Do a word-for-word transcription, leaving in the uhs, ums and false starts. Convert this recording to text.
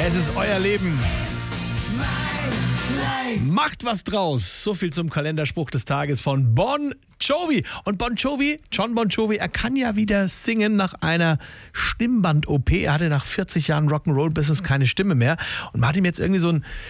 Es ist euer Leben. Macht was draus. So viel zum Kalenderspruch des Tages von Bon Jovi. Und Bon Jovi, John Bon Jovi, er kann ja wieder singen nach einer Stimmband-O P. Er hatte nach vierzig Jahren Rock'n'Roll-Business keine Stimme mehr. Und man hat ihm jetzt irgendwie so ein